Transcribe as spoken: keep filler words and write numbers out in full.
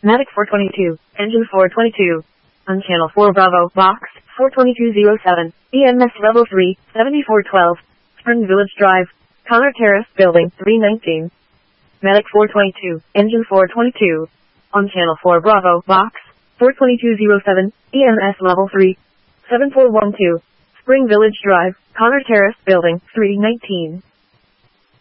Matic four twenty-two, engine four twenty-two. On channel four Bravo, box, four twenty-two oh seven, E M S level three, seventy-four twelve, Spring Village Drive, Connor Terrace Building, three nineteen. Matic four twenty-two, engine four twenty-two. On channel four Bravo, box, four twenty-two oh seven, E M S level three, seven four one two, Spring Village Drive, Connor Terrace Building, three nineteen.